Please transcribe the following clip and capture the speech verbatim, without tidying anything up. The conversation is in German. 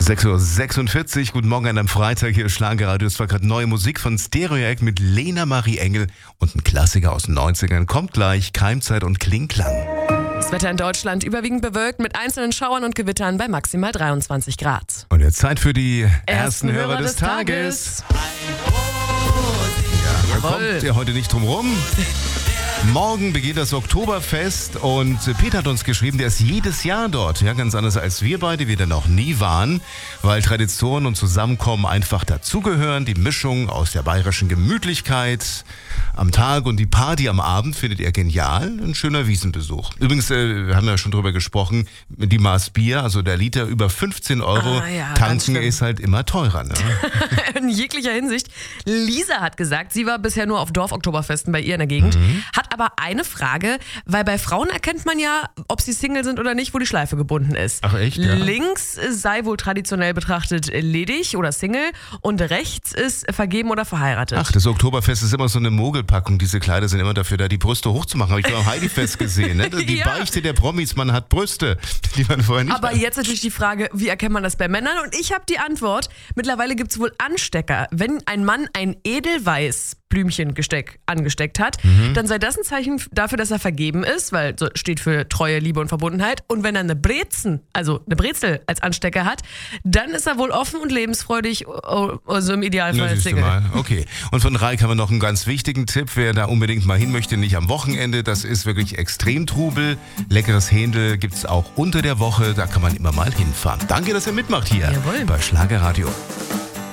sechs Uhr sechsundvierzig, guten Morgen an einem Freitag, hier ist Schlagerradio. Es war gerade neue Musik von Stereoact mit Lena Marie Engel und ein Klassiker aus den neunzigern. Kommt gleich, Keimzeit und Klingklang. Das Wetter in Deutschland überwiegend bewölkt mit einzelnen Schauern und Gewittern bei maximal dreiundzwanzig Grad. Und jetzt Zeit für die ersten, Ersten Hörer, Hörer des, des Tages. Tages. Ja, da Jawohl. kommt ihr heute nicht drum rum. Morgen beginnt das Oktoberfest und Peter hat uns geschrieben, der ist jedes Jahr dort. Ja, ganz anders als wir beide, wir da noch nie waren, weil Tradition und Zusammenkommen einfach dazugehören. Die Mischung aus der bayerischen Gemütlichkeit am Tag und die Party am Abend findet er genial. Ein schöner Wiesenbesuch. Übrigens, äh, wir haben ja schon drüber gesprochen, die Maß Bier, also der Liter über fünfzehn Euro, Ah, ja, ganz tanken schlimm. ist halt immer teurer. Ne? In jeglicher Hinsicht. Lisa hat gesagt, sie war bisher nur auf Dorfoktoberfesten bei ihr in der Gegend, Mhm. hat aber eine Frage, weil bei Frauen erkennt man ja, ob sie Single sind oder nicht, wo die Schleife gebunden ist. Ach, echt? Ja. Links sei wohl traditionell betrachtet ledig oder Single und rechts ist vergeben oder verheiratet. Ach, das Oktoberfest ist immer so eine Mogelpackung. Diese Kleider sind immer dafür da, die Brüste hochzumachen. Habe ich beim Heidi-Fest gesehen. Ne? Die Ja. Beichte der Promis, man hat Brüste, die man vorher nicht Aber hat. jetzt natürlich die Frage, wie erkennt man das bei Männern? Und ich habe die Antwort, mittlerweile gibt es wohl Anstecker. Wenn ein Mann ein Edelweiß Blümchengesteck angesteckt hat, Mhm. dann sei das ein Zeichen dafür, dass er vergeben ist, weil so steht für Treue, Liebe und Verbundenheit. Und wenn er eine Brezen, also eine Brezel als Anstecker hat, dann ist er wohl offen und lebensfreudig, also im Na, Idealfall siehst du Single. mal. Okay. Und von Reik haben wir noch einen ganz wichtigen Tipp, wer da unbedingt mal hin möchte, nicht am Wochenende. Das ist wirklich extrem Trubel. Leckeres Händel gibt's auch unter der Woche. Da kann man immer mal hinfahren. Danke, dass ihr mitmacht hier Jawohl. bei Schlagerradio.